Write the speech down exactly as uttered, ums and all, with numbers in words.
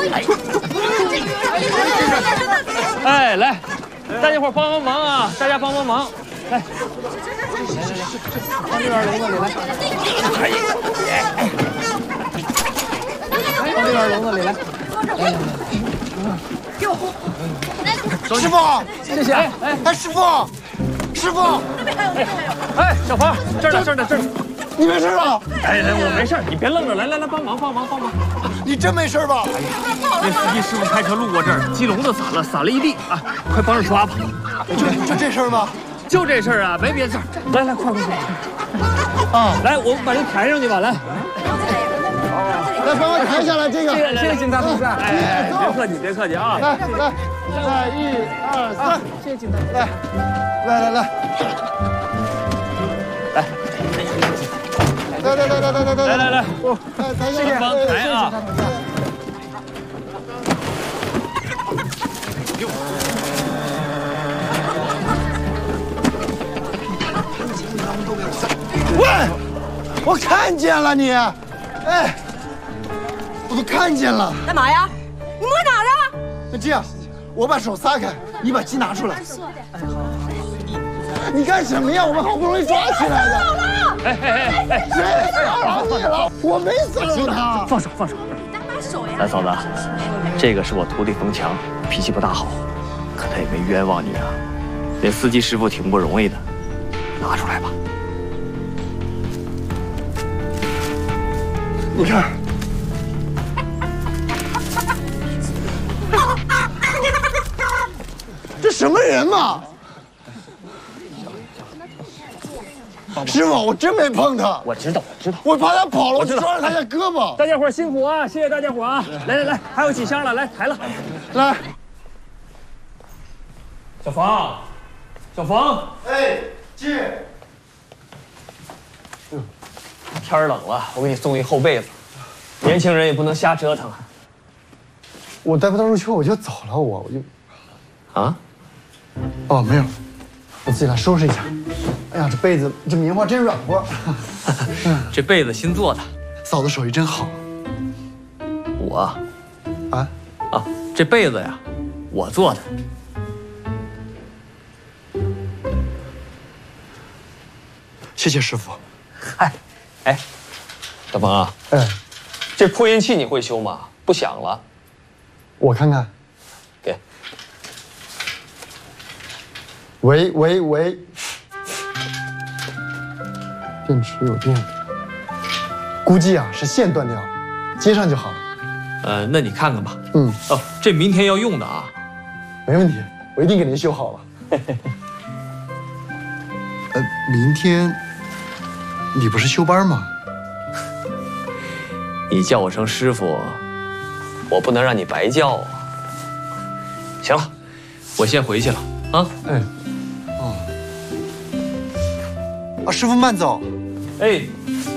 哎，来，大家伙帮帮忙啊！大家帮帮忙，来，来来来，往这边笼子里来。往这边笼子里来。来来来， 给我呼！ 师傅， 谢谢。哎哎，师傅，师傅， 哎，小芳，这儿呢，这儿呢，这儿呢。 你没事吧？ 哎，来，我没事，你别愣着，来来来，帮忙帮忙帮忙！ 你真没事吧？ 哎呀，那司机师傅开车路过这儿，鸡笼子散了，散了一地啊！快帮着抓吧！ 就就这事儿吗？ 就这事儿啊，没别的事儿。来来，快快快！ 啊， 来，我把这抬上去吧，来。 来，帮我抬下来这个。 谢谢警察同志。哎，别客气，别客气啊！ 来来来，一二三， 谢谢警察。 来，来来来。 来来来来来来来来来来， 我抬下来， 帮抬啊！ 喂，我看见了你，哎，我都看见了。 干嘛呀？你摸哪儿啊？ 那这样，我把手撒开，你把鸡拿出来。你干什么呀？我们好不容易抓起来的。 哎哎哎哎， 谁骚扰你了？我没骚扰他。 放手放手！ 搭把手呀！ 大嫂子，这个是我徒弟冯强，脾气不大好，可他也没冤枉你啊。那司机师傅挺不容易的，拿出来吧。 你看，这什么人嘛？ 师傅，我真没碰他。 我知道，我知道， 我怕他跑了，我知道抓着他的胳膊。 大家伙辛苦啊！谢谢大家伙啊！来来来，还有几箱了，来抬了。 来， 小房，小房， 哎，进。 天儿冷了，我给你送一厚被子。年轻人也不能瞎折腾。 我带不到入秋，我就走了，我我就。 啊？ 哦，没有，我自己来收拾一下。 哎呀，这被子这棉花真软和。 这被子新做的， 嫂子手艺真好。 我啊啊，这被子呀，我做的。 谢谢师傅。 嗨，哎，小鹏啊， 哎， 这扩音器你会修吗？不响了， 我看看。 给。 喂喂喂。 电池有电，估计啊是线断掉，接上就好了。 呃，那你看看吧。 嗯， 哦，这明天要用的啊。 没问题，我一定给您修好了。呃，明天你不是休班吗？ 你叫我声师傅，我不能让你白叫啊。行了，我先回去了啊。 哎，哦，啊，师傅慢走。 哎，